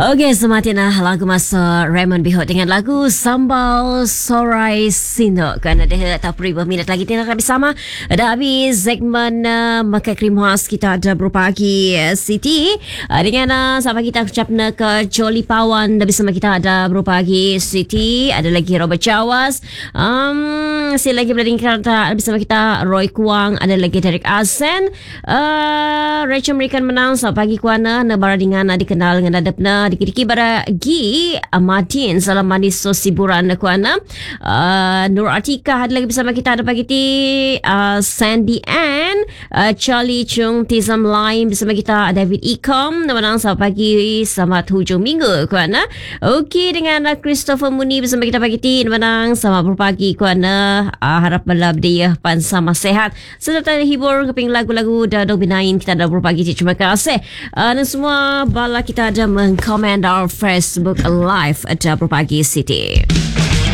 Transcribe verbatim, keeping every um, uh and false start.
Okey, sematin lagu masa Raymond Bihot dengan lagu Sambal Sorai Sindok. Kerana dia tak perlu berminat lagi tinggal bersama. Dah habis segmen uh, Makan Krim Khas kita ada berpagi uh, Siti. Uh, dengan uh, sahabat kita ucapna ke Joli Pawan. Dah bersama kita ada berpagi Siti. Ada lagi Robert Chawas. Um, Sila lagi berada bersama kita Roy Kuang. Ada lagi Derek Asen. Uh, Rachel American menang selamat pagi kuana. Nebara dengan uh, dikenal dengan adabna dikit-dikit baragi Amadin salam manis sos hiburan kuana. uh, Nur Atika ada lagi bersama kita ada pagi ti. uh, Sandy Ann, uh, Charlie Chung, Tizam Lain bersama kita David Ikom. Menang selamat pagi, selamat hujung minggu kuana. Okey, dengan uh, Christopher Muni bersama kita pagi ti. Menang selamat berpagi kuana. uh, Harap balap dia pan sama sehat serta hibur keping lagu-lagu dah binain kita ada berpagi ti. Terima kasih uh, dan semua bala kita ada mengkomen our Facebook Live ada berpagi City.